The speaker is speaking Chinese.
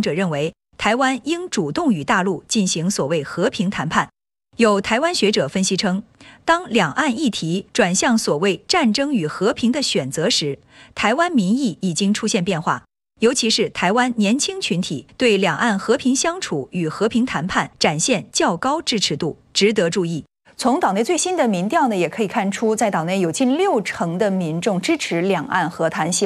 者认为，台湾应主动与大陆进行所谓和平谈判。有台湾学者分析称，当两岸议题转向所谓战争与和平的选择时，台湾民意已经出现变化，尤其是台湾年轻群体对两岸和平相处与和平谈判展现较高支持度，值得注意。从岛内最新的民调呢，也可以看出，在岛内有近60%的民众支持两岸和谈。